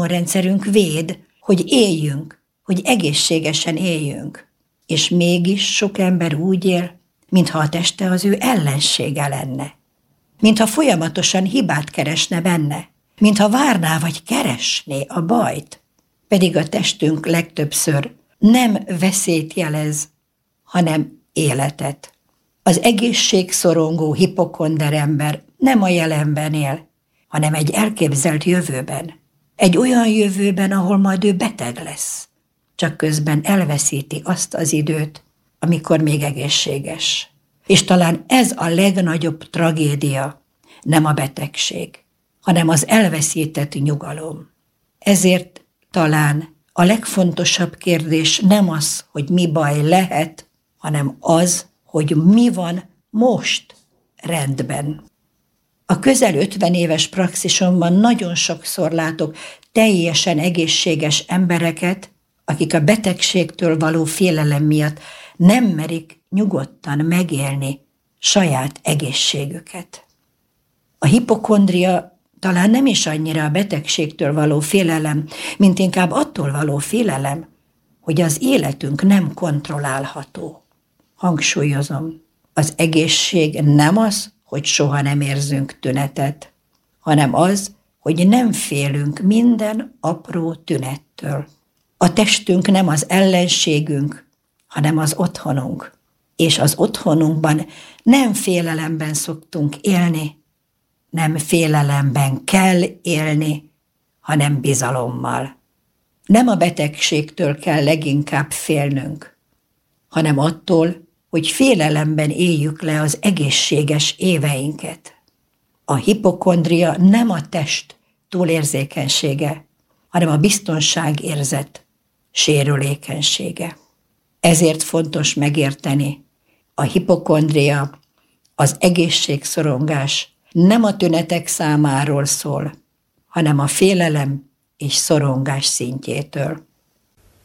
hormonrendszerünk véd, hogy éljünk, hogy egészségesen éljünk. És mégis sok ember úgy él, mintha a teste az ő ellensége lenne. Mintha folyamatosan hibát keresne benne. Mintha várná vagy keresné a bajt. Pedig a testünk legtöbbször nem veszélyt jelez, hanem életet. Az egészségszorongó hipokonder ember nem a jelenben él, hanem egy elképzelt jövőben. Egy olyan jövőben, ahol majd ő beteg lesz. Csak közben elveszíti azt az időt, amikor még egészséges. És talán ez a legnagyobb tragédia, nem a betegség, hanem az elveszített nyugalom. Ezért talán a legfontosabb kérdés nem az, hogy mi baj lehet, hanem az, hogy mi van most rendben. A közel 50 éves praxisomban nagyon sokszor látok teljesen egészséges embereket, akik a betegségtől való félelem miatt nem merik nyugodtan megélni saját egészségüket. A hipokondria talán nem is annyira a betegségtől való félelem, mint inkább attól való félelem, hogy az életünk nem kontrollálható. Hangsúlyozom, az egészség nem az, hogy soha nem érzünk tünetet, hanem az, hogy nem félünk minden apró tünettől. A testünk nem az ellenségünk, hanem az otthonunk. És az otthonunkban nem félelemben szoktunk élni, nem félelemben kell élni, hanem bizalommal. Nem a betegségtől kell leginkább félnünk, hanem attól, hogy félelemben éljük le az egészséges éveinket. A hipokondria nem a test túlérzékenysége, hanem a biztonságérzet sérülékenysége. Ezért fontos megérteni, a hipokondria, az egészségszorongás nem a tünetek számáról szól, hanem a félelem és szorongás szintjétől.